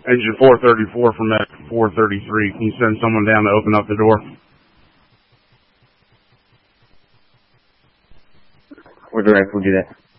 Engine 434 from that 433. Can you send someone down to open up the door? We'll do that.